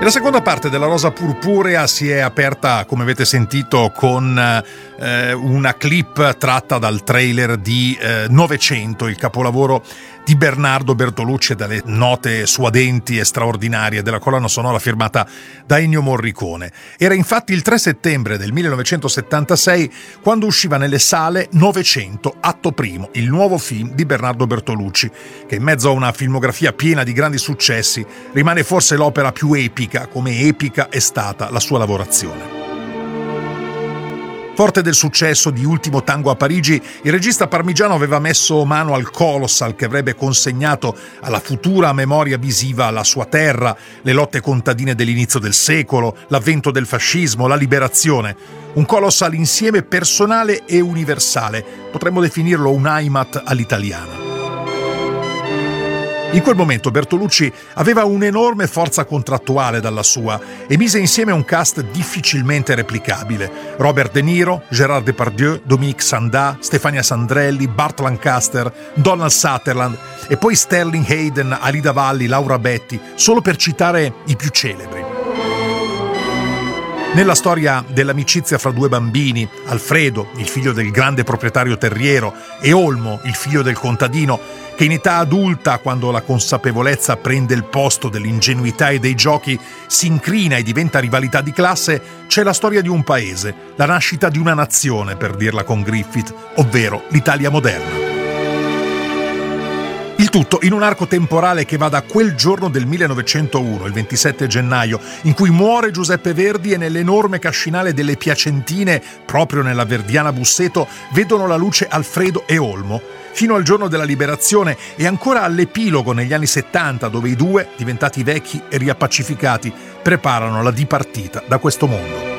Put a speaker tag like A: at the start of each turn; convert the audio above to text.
A: E la seconda parte della Rosa Purpurea si è aperta, come avete sentito, con una clip tratta dal trailer di Novecento, il capolavoro di Bernardo Bertolucci e dalle note suadenti e straordinarie della colonna sonora firmata da Ennio Morricone. Era infatti il 3 settembre del 1976 quando usciva nelle sale Novecento, atto primo, il nuovo film di Bernardo Bertolucci, che in mezzo a una filmografia piena di grandi successi rimane forse l'opera più epica, come epica è stata la sua lavorazione. Forte del successo di Ultimo Tango a Parigi, il regista parmigiano aveva messo mano al Colossal che avrebbe consegnato alla futura memoria visiva la sua terra, le lotte contadine dell'inizio del secolo, l'avvento del fascismo, la liberazione. Un Colossal insieme personale e universale, potremmo definirlo un Heimat all'italiana. In quel momento Bertolucci aveva un'enorme forza contrattuale dalla sua e mise insieme un cast difficilmente replicabile. Robert De Niro, Gérard Depardieu, Dominique Sanda, Stefania Sandrelli, Burt Lancaster, Donald Sutherland e poi Sterling Hayden, Alida Valli, Laura Betti, solo per citare i più celebri. Nella storia dell'amicizia fra due bambini, Alfredo, il figlio del grande proprietario terriero, e Olmo, il figlio del contadino, che in età adulta, quando la consapevolezza prende il posto dell'ingenuità e dei giochi, si incrina e diventa rivalità di classe, c'è la storia di un paese, la nascita di una nazione, per dirla con Griffith, ovvero l'Italia moderna. Il tutto in un arco temporale che va da quel giorno del 1901, il 27 gennaio, in cui muore Giuseppe Verdi e nell'enorme cascinale delle Piacentine, proprio nella verdiana Busseto, vedono la luce Alfredo e Olmo, fino al giorno della liberazione e ancora all'epilogo negli anni 70, dove i due, diventati vecchi e riappacificati, preparano la dipartita da questo mondo.